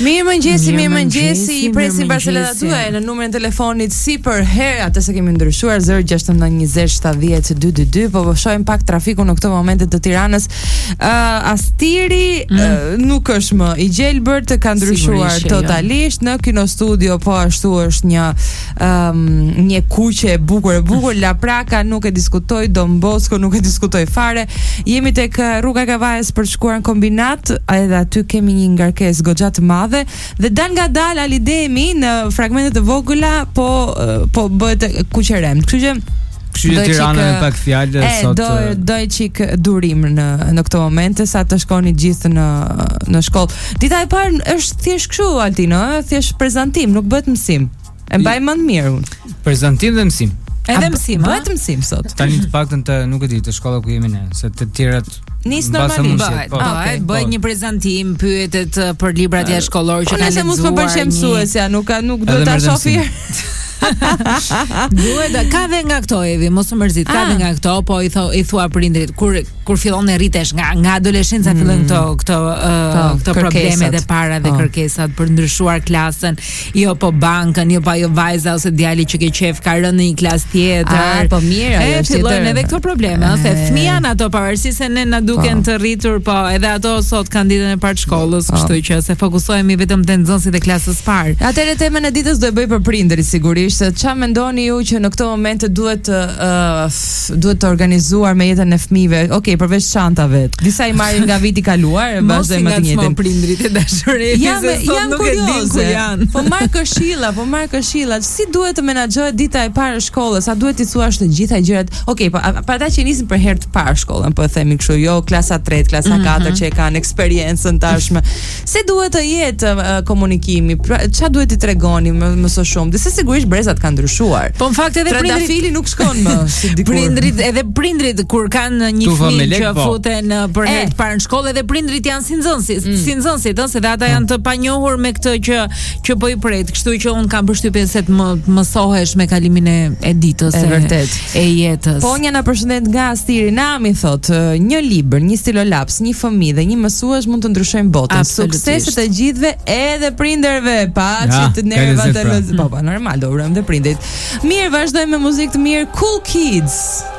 Mirëmëngjesi, i presim Barcelona tuaj në numrin e telefonit si për herë, atë se kemi ndryshuar 06920702222, po shohim pak trafikun në këto momente të Tiranës. Astiri nuk është më i gjelbërt, ka ndryshuar totalisht. Në Kino Studio po ashtu është një kuqe e bukur, Lapraka nuk e diskutoj, Don Bosco nuk e diskutoj fare. Jemi tek rruga Kavajës për të shkuar në kombinat, edhe aty kemi një ngarkesë goxha të madhe dhe dal nga dal Alidemi në fragmente të vogla po bëhet kuqerem. Kështu që Tirana me pak fjalë sot do çik durim në këto momente sa të shkoni gjithë në shkollë. Dita e parë është thjesht kështu Altino, thjesht prezantim, nuk bëhet mësim. E mbaj mend mirë unë. Prezantim dhe mësim. Edhe mësim, bëhet mësim sot. Tani të paktën të nuk e di, të shkolla ku jemi ne, se të tjerat nis normalisht. Bëhet një prezantim, pyetet për librat shkollor që kanë lexuar. Nëse mos më pëlqen mësuesja, nuk duhet ta shohë. Duhet ka dhe nga këto Evi, mos u mërzit, ka dhe nga këto, po i thua prindrit kur fillon e rritesh nga adoleshenca fillojnë këto problemet e para dhe kërkesat për ndryshuar klasën, jo po bankën, jo pa jo vajza ose djali që ke qef ka rënë në një klasë tjetër. Po mirë, ajo fillojnë edhe këto probleme, se fëmia ato pavarësisht se ne na duken të rritur, po edhe ato sot kanë ditën e parë të shkollës, kështu që se fokusohemi vetëm te nxënësit e klasës parë. Atëherë temën e ditës do e bëj për prindërit sigurisht. Çfarë mendoni ju që në këto momente duhet të organizuar me jetën e fëmijëve? Okej, përveç çantave. Disa i marrin nga viti kaluar, vazhdojmë me të njëjtën. Mos prindrit e dashurisë. Jam kurioze. Po marr këshilla. Si duhet të menaxhohet dita e parë e shkollës? A duhet i thuash të gjitha gjërat? Okej, po për ata që nisin për herë të parë shkollën, po e themi kështu, jo klasa 3, klasa 4 që e kanë eksperiencën tashme. Si duhet të jetë komunikimi? Çfarë duhet i tregoni më së shumë? Dhe se sigurisht brezat kanë ndryshuar. Po në fakt edhe prindrit nuk shkon më si dikur. Prindrit kur kanë një fëmijë që futen për herë të parë në shkollë, edhe prindrit janë si nxënësit, ose dhe ata janë të panjohur me këtë që po i pret. Kështu që un kam përshtypjen se të mësohesh me kalimin e ditës e jetës. Po një na përshëndet nga Astiri, Nami thot, një libër, një stilolaps, një fëmijë dhe një mësues mund të ndryshojnë botën. Sukseset e gjithëve, edhe prindërve, paçi të nervat e po normal, do urojmë dhe prindit. Mirë, vazhdojmë me muzikë të mirë. Cool Kids.